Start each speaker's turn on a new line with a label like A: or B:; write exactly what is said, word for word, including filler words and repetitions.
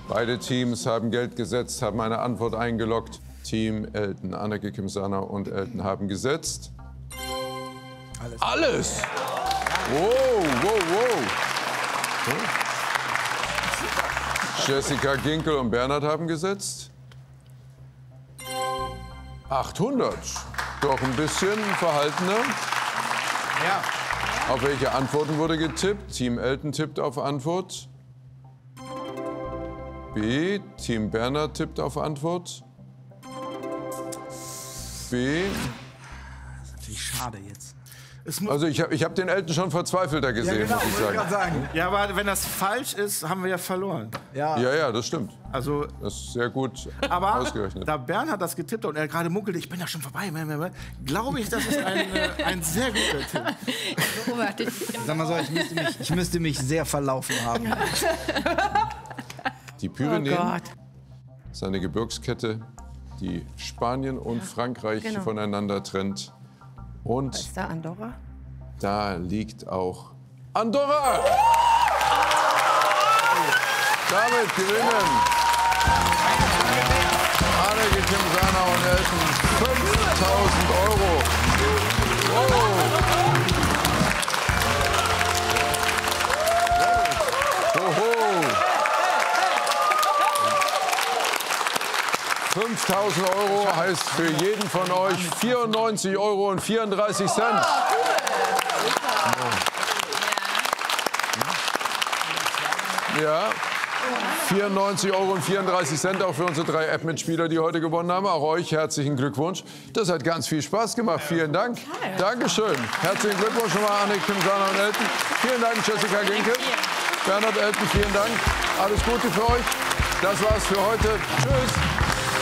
A: Beide Teams haben Geld gesetzt, haben eine Antwort eingeloggt. Team Elton, Anneke, Kim-Sana und Elton haben gesetzt. Alles? Alles. Wow, wow, wow. Jessica Ginkel und Bernhard haben gesetzt. achthundert. Doch ein bisschen verhaltener.
B: Ja.
A: Auf welche Antworten wurde getippt? Team Elton tippt auf Antwort. B. Team Bernhard tippt auf Antwort. B.
B: Das ist natürlich schade jetzt.
A: Also ich habe ich hab den Elton schon verzweifelter gesehen,
B: Ja, genau,
A: muss ich
B: wollte ich
A: sagen.
B: gerade sagen. Ja, aber wenn das falsch ist, haben wir ja verloren.
A: Ja, ja, das stimmt.
B: Also,
A: das ist sehr gut
B: aber
A: ausgerechnet.
B: Da Bernhard das getippt hat und er gerade munkelte, ich bin ja schon vorbei, glaube ich, das ist ein, äh, ein sehr guter Tipp.
C: Sag mal so, ich müsste mich, ich müsste mich sehr verlaufen haben.
A: Die Pyrenäen,
D: Oh Gott.
A: seine Gebirgskette, die Spanien und Frankreich
D: genau.
A: voneinander trennt. Und
D: Ist da Andorra?
A: da liegt auch Andorra! Damit gewinnen Anneke, Kim-Sana und Elton fünftausend Euro. Wow. Oho. fünftausend Euro heißt für jeden von euch vierundneunzig Euro und vierunddreißig Cent. Ja, vierundneunzig Euro und vierunddreißig Cent auch für unsere drei App-Mitspieler, die heute gewonnen haben. Auch euch herzlichen Glückwunsch. Das hat ganz viel Spaß gemacht. Vielen Dank. Dankeschön. Herzlichen Glückwunsch nochmal Anneke, Kim-Sana und Elton. Vielen Dank, Jessica Ginkel. Bernhard, Elton, vielen Dank. Alles Gute für euch. Das war's für heute. Tschüss.